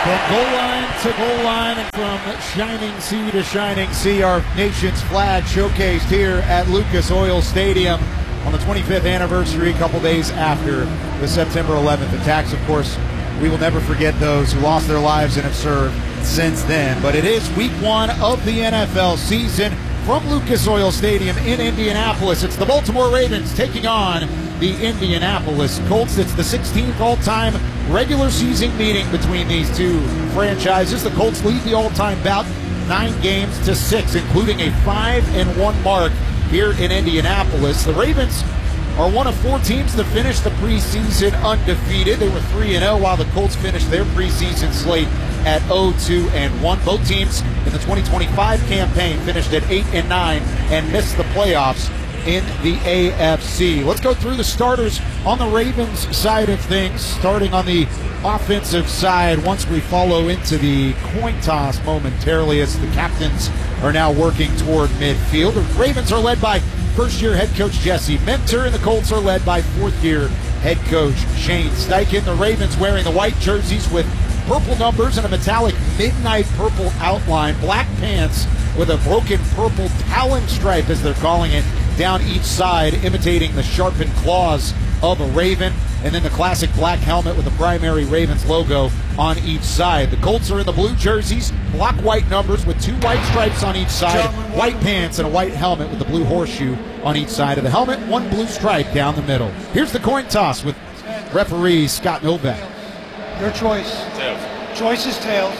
From goal line to goal line and from shining sea to shining sea, our nation's flag showcased here at Lucas Oil Stadium on the 25th anniversary, a couple days after the September 11th attacks. Of course, we will never forget those who lost their lives and have served since then. But it is week one of the NFL season from Lucas Oil Stadium in Indianapolis. It's the Baltimore Ravens taking on the Indianapolis Colts. It's the 16th all-time regular season meeting between these two franchises. The Colts lead the all-time bout 9 games to 6, including a 5-1 mark here in Indianapolis. The Ravens are one of 4 teams to finish the preseason undefeated. They were 3-0, while the Colts finished their preseason slate at 0-2-1. Both teams in the 2025 campaign finished at 8-9 and missed the playoffs in the AFC. Let's go through the starters on the Ravens side of things, starting on the offensive side once we follow into the coin toss momentarily as the captains are now working toward midfield. The Ravens are led by first-year head coach Jesse Minter, and the Colts are led by fourth-year head coach Shane Steichen. The Ravens wearing the white jerseys with purple numbers and a metallic midnight purple outline, black pants with a broken purple talon stripe, as they're calling it, down each side, imitating the sharpened claws of a raven, and then the classic black helmet with the primary Ravens logo on each side. The Colts are in the blue jerseys, block white numbers with 2 white stripes on each side, white pants, and a white helmet with the blue horseshoe on each side of the helmet, 1 blue stripe down the middle. Here's the coin toss with referee Scott Novak. Your choice. Tails. Choice is tails.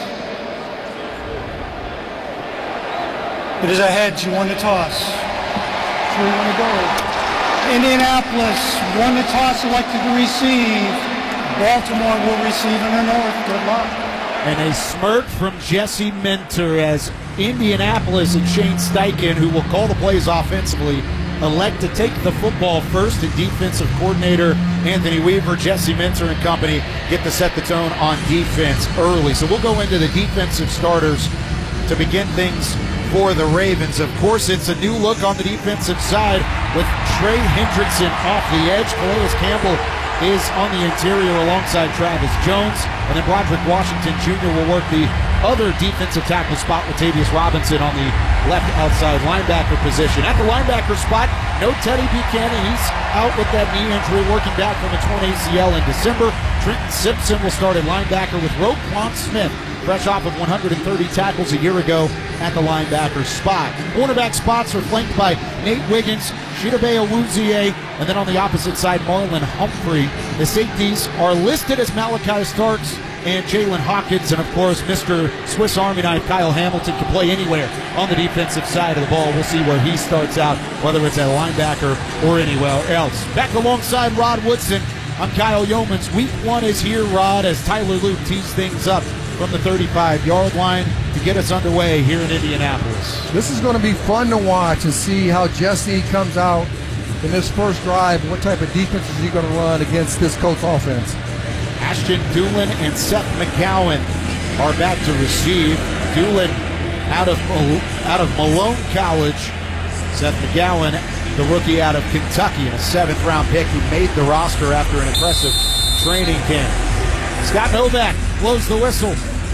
It is a heads. You won the toss. That's where you want to go. Indianapolis won the toss, elected to receive. Baltimore will receive in the north. Good luck. And a smirk from Jesse Minter as Indianapolis and Shane Steichen, who will call the plays offensively, elect to take the football first, and defensive coordinator Anthony Weaver, Jesse Minter and company get to set the tone on defense early. So we'll go into the defensive starters to begin things for the Ravens. Of course, it's a new look on the defensive side with Trey Hendrickson off the edge. Calais Campbell is on the interior alongside Travis Jones, and then Broderick Washington Jr. will work the other defensive tackle spot with Tavius Robinson on the left outside linebacker position. At the linebacker spot, no Teddy Buchanan. He's out with that knee injury, working back from a torn ACL in December. Trenton Simpson will start at linebacker with Roquan Smith, fresh off of 130 tackles a year ago at the linebacker spot. Cornerback spots are flanked by Nate Wiggins, Chidobe Awuzie, and then on the opposite side, Marlon Humphrey. The safeties are listed as Malachi Starks and Jalen Hawkins, and of course, Mr. Swiss Army knife Kyle Hamilton can play anywhere on the defensive side of the ball. We'll see where he starts out, whether it's at linebacker or anywhere else. Back alongside Rod Woodson, I'm Kyle Yeomans. Week one is here, Rod, as Tyler Luke tees things up from the 35-yard line to get us underway here in Indianapolis. This is going to be fun to watch and see how Jesse comes out in this first drive. What type of defense is he going to run against this Colts offense? Ashton Dulin and Seth McGowan are back to receive. Dulin out of Malone College. Seth McGowan, the rookie out of Kentucky, and a 7th-round pick who made the roster after an impressive training camp. Scott Novak blows the whistle.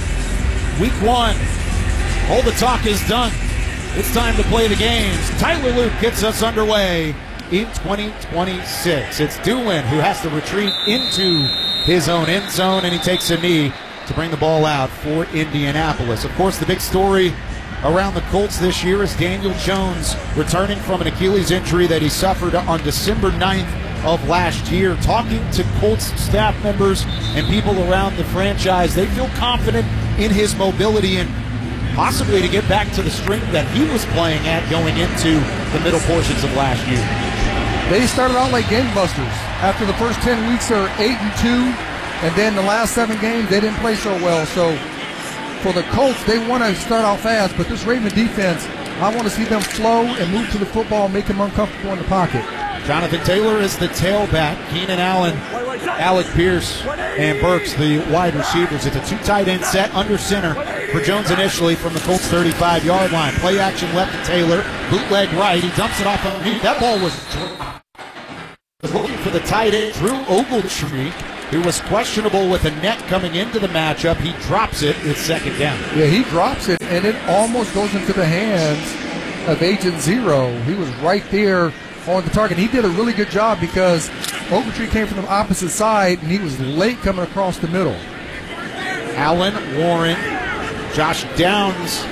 Week one. All the talk is done. It's time to play the games. Tyler Luke gets us underway in 2026. It's Dulin who has to retreat into his own end zone, and he takes a knee to bring the ball out for Indianapolis. Of course, the big story around the Colts this year is Daniel Jones returning from an Achilles injury that he suffered on December 9th of last year. Talking to Colts staff members and people around the franchise, they feel confident in his mobility and possibly to get back to the strength that he was playing at going into the middle portions of last year. They started out like gangbusters. After the first 10 weeks, they're 8-2, and then the last 7 games, they didn't play so well. So for the Colts, they want to start out fast, but this Raven defense, I want to see them flow and move to the football and make them uncomfortable in the pocket. Jonathan Taylor is the tailback. Keenan Allen, Alec Pierce, and Burks the wide receivers. It's a 2 tight end set under center for Jones initially from the Colts 35-yard line. Play action left to Taylor. Bootleg right. He dumps it off underneath. That ball was looking for the tight end, Drew Ogletree. who was questionable with a neck coming into the matchup. He drops it. It's second down. Yeah, he drops it, and it almost goes into the hands of Agent Zero. He was right there on the target. He did a really good job because Ogletree came from the opposite side, and he was late coming across the middle. Allen, Warren, Josh Downs,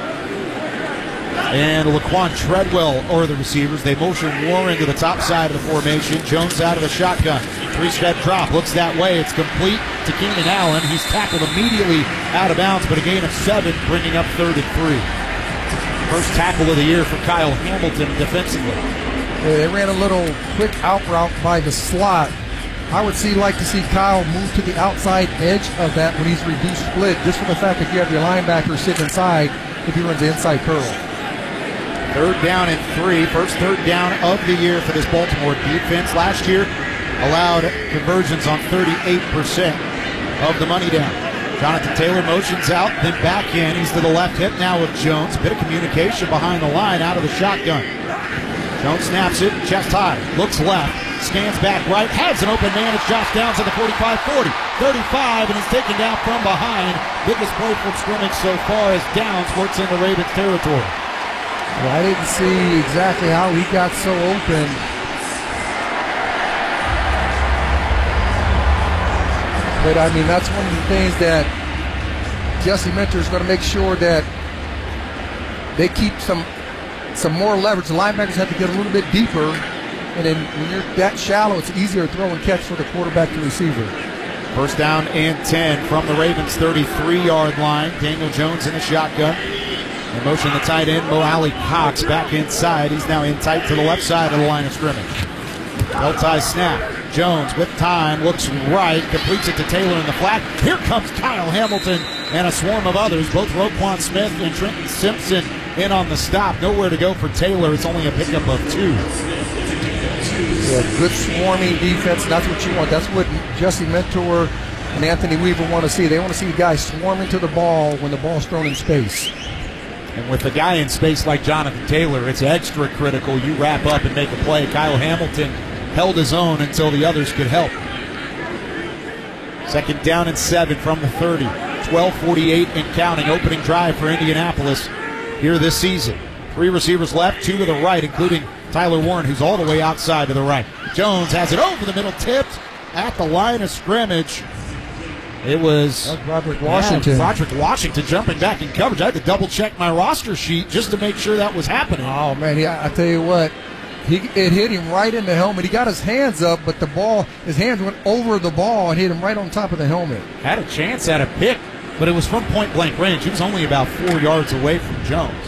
and Laquan Treadwell are the receivers. They motion Warren to the top side of the formation. Jones out of the shotgun. Three-step drop. Looks that way. It's complete to Keenan Allen. He's tackled immediately out of bounds, but a gain of 7, bringing up 3rd and 3. First tackle of the year for Kyle Hamilton defensively. They ran a little quick out route by the slot. I would like to see Kyle move to the outside edge of that when he's reduced split, just for the fact that you have your linebacker sitting inside if he runs the inside curl. 3rd down and 3. First 3rd down of the year for this Baltimore defense. Last year allowed conversions on 38% of the money down. Jonathan Taylor motions out, then back in. He's to the left hip now of Jones. Bit of communication behind the line out of the shotgun. Jones snaps it, chest high, looks left, scans back right, has an open man. It's Josh Downs at the 45-40, 35, and he's taken down from behind. Biggest play from scrimmage so far as Downs works in the Ravens territory. Well, I didn't see exactly how he got so open. But, I mean, that's one of the things that Jesse Minter is going to make sure that they keep some more leverage. The linebackers have to get a little bit deeper, and then when you're that shallow, it's easier to throw and catch for the quarterback to receiver. First down and 10 from the Ravens' 33-yard line. Daniel Jones in the shotgun. In motion, the tight end, Mo Alley Cox back inside. He's now in tight to the left side of the line of scrimmage. Belt-tie snap. Jones with time, looks right, completes it to Taylor in the flat. Here comes Kyle Hamilton and a swarm of others. Both Roquan Smith and Trenton Simpson in on the stop. Nowhere to go for Taylor. It's only a pickup of 2. Yeah, good swarming defense. That's what you want. That's what Jesse Mentor and Anthony Weaver want to see. They want to see guys swarming to the ball when the ball's thrown in space. And with a guy in space like Jonathan Taylor, it's extra critical you wrap up and make a play. Kyle Hamilton held his own until the others could help. Second down and 7 from the 30. 12:48 and counting. Opening drive for Indianapolis here this season. 3 receivers left, 2 to the right, including Tyler Warren, who's all the way outside to the right. Jones has it over the middle, tipped at the line of scrimmage. It was Roderick Washington. Roderick Washington jumping back in coverage. I had to double check my roster sheet just to make sure that was happening. Oh, man, I tell you what. It hit him right in the helmet. He got his hands up, but his hands went over the ball and hit him right on top of the helmet. Had a chance at a pick, but it was from point-blank range. He was only about 4 yards away from Jones.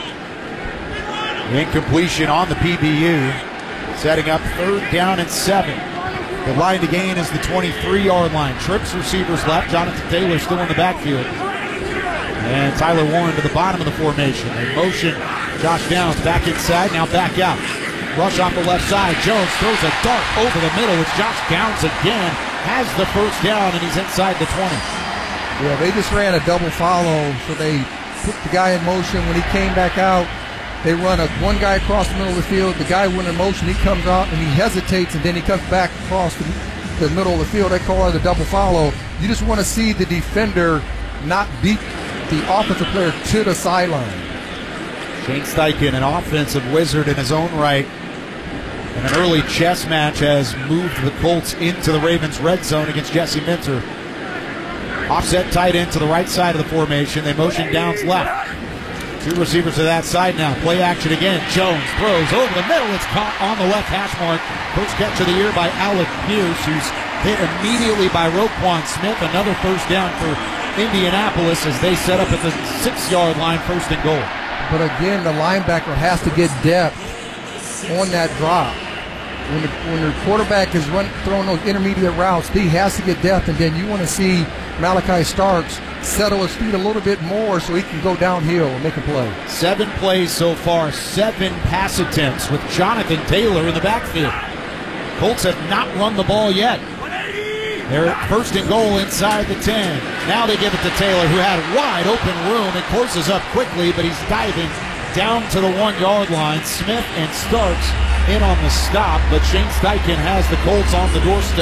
Incompletion on the PBU, setting up 3rd down and 7. The line to gain is the 23-yard line. Trips receivers left. Jonathan Taylor still in the backfield. And Tyler Warren to the bottom of the formation. In motion, Josh Downs back inside, now back out. Rush off the left side. Jones throws a dart over the middle. It's Josh Downs again. Has the first down, and he's inside the 20. Yeah, they just ran a double follow, so they put the guy in motion. When he came back out, they run one guy across the middle of the field. The guy went in motion. He comes out, and he hesitates, and then he comes back across the middle of the field. They call it a double follow. You just want to see the defender not beat the offensive player to the sideline. Shane Steichen, an offensive wizard in his own right. And an early chess match has moved the Colts into the Ravens' red zone against Jesse Minter. Offset tight end to the right side of the formation. They motion Downs left. 2 receivers to that side now. Play action again. Jones throws over the middle. It's caught on the left hash mark. First catch of the year by Alec Pierce, who's hit immediately by Roquan Smith. Another first down for Indianapolis as they set up at the 6-yard line, 1st and goal. But again, the linebacker has to get depth on that drop. When the quarterback is throwing those intermediate routes, he has to get depth, and then you want to see Malachi Starks settle his feet a little bit more so he can go downhill and make a play. 7 plays so far, 7 pass attempts with Jonathan Taylor in the backfield. Colts have not run the ball yet. They're at 1st and goal inside the 10. Now they give it to Taylor, who had wide open room. It courses up quickly, but he's diving down to the 1-yard line. Smith and Starks in on the stop, but Shane Steichen has the Colts on the doorstep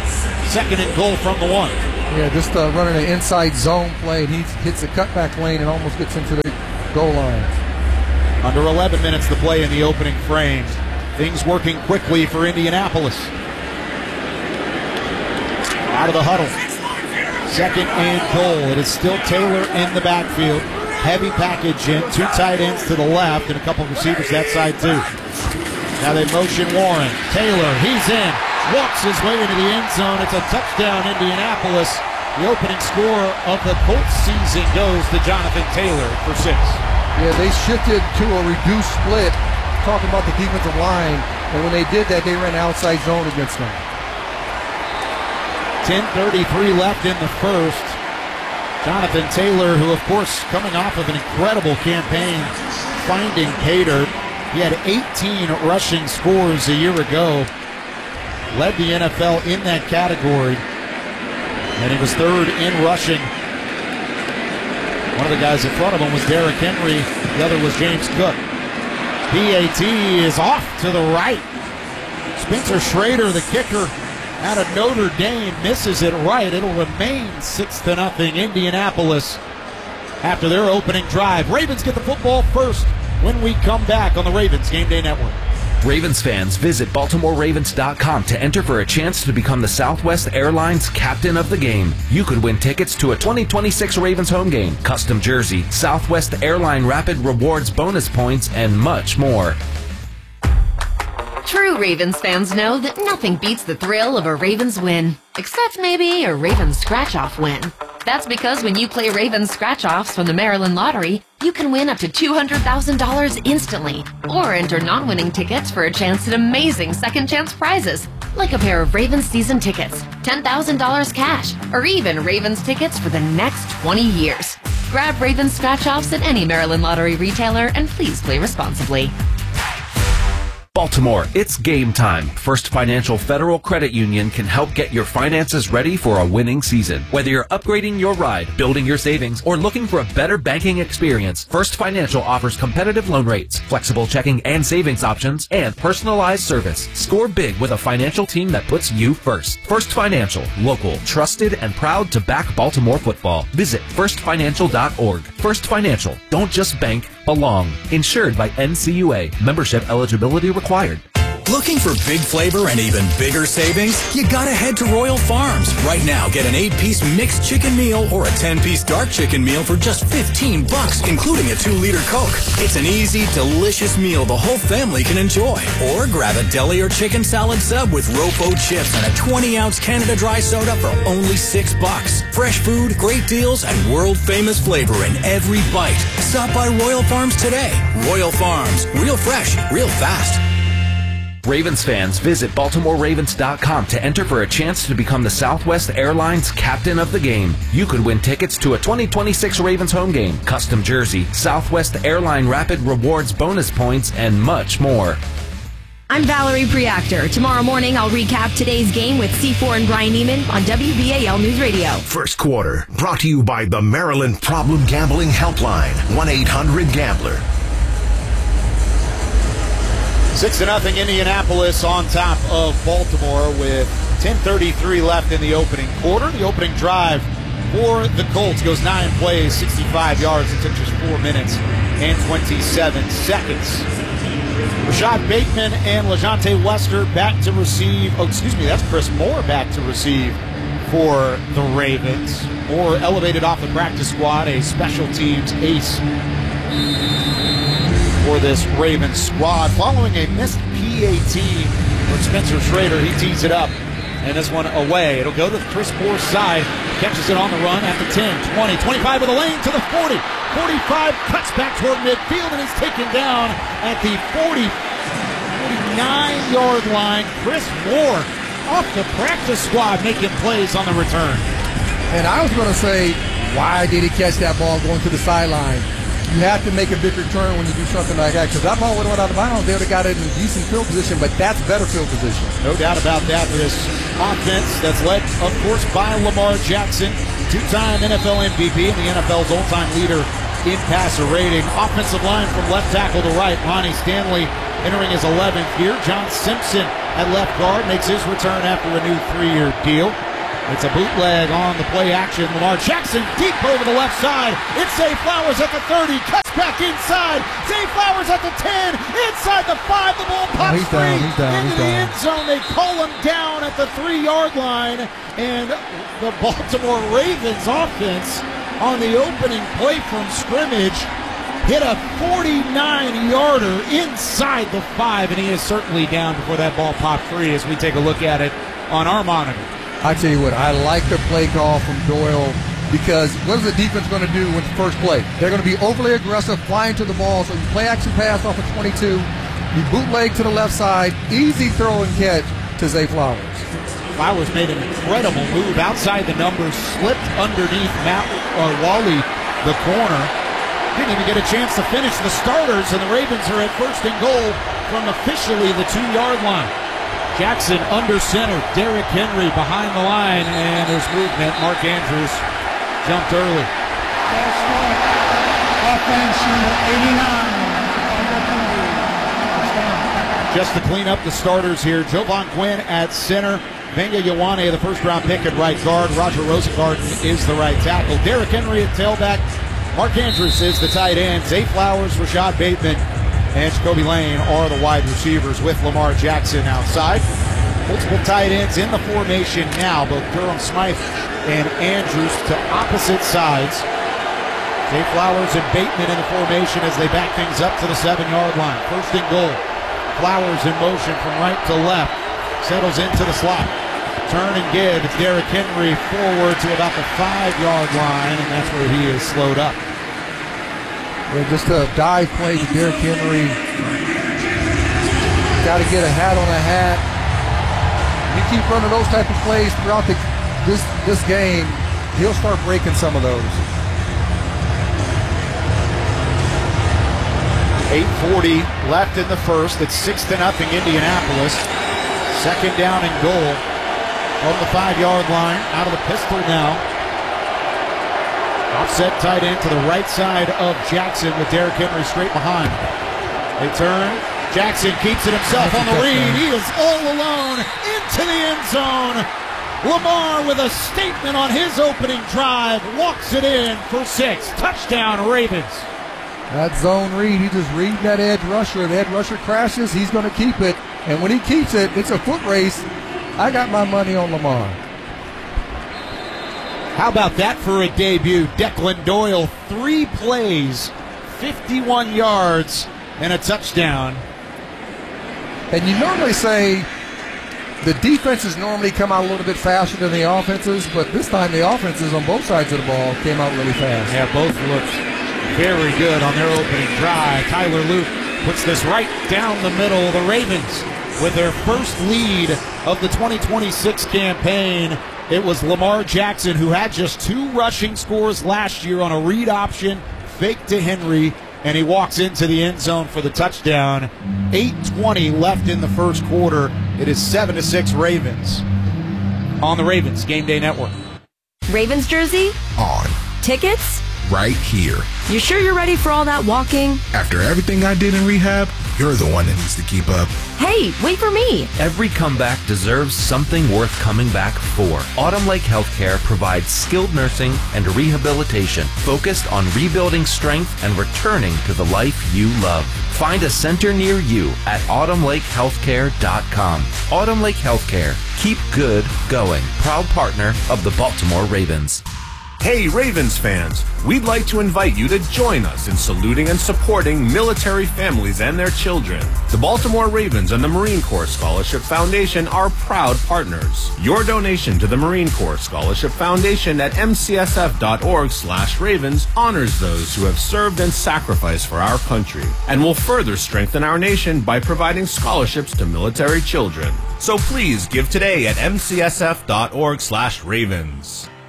Second and goal from the 1. Yeah, just running an inside zone play, and he hits the cutback lane and almost gets into the goal line. Under 11 minutes to play in the opening frame. Things working quickly for Indianapolis. Out of the huddle. Second and goal. It is still Taylor in the backfield. Heavy package in. 2 tight ends to the left and a couple of receivers that side too. Now they motion Warren. Taylor, he's in. Walks his way into the end zone. It's a touchdown, Indianapolis. The opening score of the Colts season goes to Jonathan Taylor for 6. Yeah, they shifted to a reduced split, talking about the defensive line, and when they did that, they ran outside zone against them. 10:33 left in the first. Jonathan Taylor, who of course coming off of an incredible campaign finding pay dirt. He had 18 rushing scores a year ago. Led the NFL in that category. And he was third in rushing. One of the guys in front of him was Derrick Henry. The other was James Cook. PAT is off to the right. Spencer Schrader, the kicker, out of Notre Dame, misses it right. It'll remain 6-0 Indianapolis after their opening drive. Ravens get the football first when we come back on the Ravens Game Day Network. Ravens fans, visit BaltimoreRavens.com to enter for a chance to become the Southwest Airlines captain of the game. You could win tickets to a 2026 Ravens home game, custom jersey, Southwest Airline Rapid Rewards bonus points, and much more. True Ravens fans know that nothing beats the thrill of a Ravens win, except maybe a Ravens scratch-off win. That's because when you play Ravens scratch-offs from the Maryland Lottery, you can win up to $200,000 instantly, or enter non-winning tickets for a chance at amazing second-chance prizes, like a pair of Ravens season tickets, $10,000 cash, or even Ravens tickets for the next 20 years. Grab Ravens scratch-offs at any Maryland Lottery retailer, and please play responsibly. Baltimore, it's game time. First Financial Federal Credit Union can help get your finances ready for a winning season. Whether you're upgrading your ride, building your savings, or looking for a better banking experience, First Financial offers competitive loan rates, flexible checking and savings options, and personalized service. Score big with a financial team that puts you first. First Financial, local, trusted, and proud to back Baltimore football. Visit firstfinancial.org. First Financial, don't just bank, belong. Insured by NCUA. Membership eligibility required. Looking for big flavor and even bigger savings? You gotta head to Royal Farms. Right now, get an 8-piece mixed chicken meal or a 10-piece dark chicken meal for just $15, including a 2-liter Coke. It's an easy, delicious meal the whole family can enjoy. Or grab a deli or chicken salad sub with Ropo chips and a 20-ounce Canada Dry soda for only $6. Fresh food, great deals, and world-famous flavor in every bite. Stop by Royal Farms today. Royal Farms. Real fresh, real fast. Ravens fans, visit BaltimoreRavens.com to enter for a chance to become the Southwest Airlines captain of the game. You could win tickets to a 2026 Ravens home game, custom jersey, Southwest Airline Rapid Rewards bonus points, and much more. I'm Valerie Preactor. Tomorrow morning, I'll recap today's game with C4 and Brian Neiman on WBAL News Radio. First quarter, brought to you by the Maryland Problem Gambling Helpline, 1-800-GAMBLER. 6-0 Indianapolis on top of Baltimore with 10:33 left in the opening quarter. The opening drive for the Colts goes 9 plays, 65 yards. It took just 4 minutes and 27 seconds. Rashad Bateman and LaJohntay Wester back to receive. Oh, excuse me, that's Chris Moore back to receive for the Ravens. Moore elevated off the practice squad, a special teams ace for this Ravens squad. Following a missed PAT from Spencer Schrader, he tees it up, and this one away. It'll go to Chris Moore's side, catches it on the run at the 10, 20, 25 of the lane to the 40, 45, cuts back toward midfield, and is taken down at the 49-yard line. Chris Moore off the practice squad making plays on the return. And I was going to say, why did he catch that ball going to the sideline? You have to make a big return when you do something like that, because that ball would have went out of bounds. They would have got it in a decent field position, but that's better field position. No doubt about that. This offense that's led, of course, by Lamar Jackson, 2-time NFL MVP and the NFL's all-time leader in passer rating. Offensive line from left tackle to right, Ronnie Stanley Entering his 11th year, John Simpson at left guard makes his return after a new 3-year deal. It's a bootleg on the play action. Lamar Jackson deep over the left side. It's Zay Flowers at the 30. Cuts back inside. Zay Flowers at the 10. Inside the 5. The ball pops free into the end zone. They call him down at the 3-yard line. And the Baltimore Ravens offense on the opening play from scrimmage hit a 49-yarder inside the 5. And he is certainly down before that ball popped free as we take a look at it on our monitor. I tell you what, I like the play call from Doyle because what is the defense going to do with the first play? They're going to be overly aggressive, flying to the ball. So you play action pass off of 22, you bootleg to the left side, easy throw and catch to Zay Flowers. Flowers made an incredible move outside the numbers, slipped underneath Wally, the corner. Didn't even get a chance to finish the starters, and the Ravens are at 1st and goal from officially the 2-yard line. Jackson under center, Derrick Henry behind the line, and there's movement. Mark Andrews jumped early. That's right. Offense number 89. Just to clean up the starters here, Jovan Quinn at center, Venga Ioane, the first-round pick at right guard, Roger Rosengarten is the right tackle, Derrick Henry at tailback, Mark Andrews is the tight end, Zay Flowers, Rashad Bateman, and Jacoby Lane are the wide receivers with Lamar Jackson outside. Multiple tight ends in the formation now, both Durham Smythe and Andrews to opposite sides. Zay Flowers and Bateman in the formation as they back things up to the 7-yard line. 1st and goal. Flowers in motion from right to left. Settles into the slot. Turn and give. It's Derrick Henry forward to about the 5-yard line, and that's where he is slowed up. Yeah, just a dive play to Derrick Henry. Got to get a hat on a hat. You keep running those type of plays throughout this game, he'll start breaking some of those. 8:40 left in the first. It's 6-0 Indianapolis. 2nd down and goal from the 5-yard line. Out of the pistol now. Offset tight end to the right side of Jackson with Derrick Henry straight behind. They turn. Jackson keeps it himself on the read. He is all alone into the end zone. Lamar with a statement on his opening drive. Walks it in for 6. Touchdown Ravens. That zone read, he just reading that edge rusher. If the edge rusher crashes, he's going to keep it. And when he keeps it, it's a foot race. I got my money on Lamar. How about that for a debut? Declan Doyle, 3 plays, 51 yards, and a touchdown. And you normally say the defenses normally come out a little bit faster than the offenses, but this time the offenses on both sides of the ball came out really fast. Yeah, both looked very good on their opening drive. Tyler Luke puts this right down the middle. The Ravens with their first lead of the 2026 campaign. It was Lamar Jackson, who had just 2 rushing scores last year on a read option, fake to Henry, and he walks into the end zone for the touchdown. 8:20 left in the first quarter. It is 7-6 Ravens on the Ravens Game Day Network. Ravens jersey? On. Tickets? Right here. You sure you're ready for all that walking? After everything I did in rehab, you're the one that needs to keep up. Hey, wait for me. Every comeback deserves something worth coming back for. Autumn Lake Healthcare provides skilled nursing and rehabilitation focused on rebuilding strength and returning to the life you love. Find a center near you at autumnlakehealthcare.com. Autumn Lake Healthcare. Keep good going. Proud partner of the Baltimore Ravens. Hey Ravens fans, we'd like to invite you to join us in saluting and supporting military families and their children. The Baltimore Ravens and the Marine Corps Scholarship Foundation are proud partners. Your donation to the Marine Corps Scholarship Foundation at mcsf.org/ravens honors those who have served and sacrificed for our country and will further strengthen our nation by providing scholarships to military children. So please give today at mcsf.org/ravens.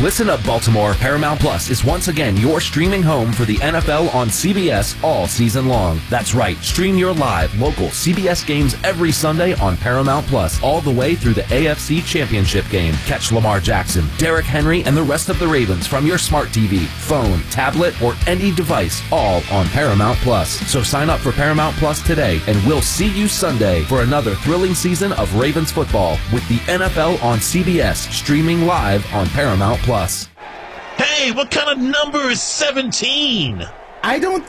Listen up, Baltimore. Paramount Plus is once again your streaming home for the NFL on CBS all season long. That's right. Stream your live, local CBS games every Sunday on Paramount Plus, all the way through the AFC Championship game. Catch Lamar Jackson, Derrick Henry, and the rest of the Ravens from your smart TV, phone, tablet, or any device, all on Paramount Plus. So sign up for Paramount Plus today, and we'll see you Sunday for another thrilling season of Ravens football with the NFL on CBS, streaming live on Paramount Plus. Hey, what kind of number is 17? I don't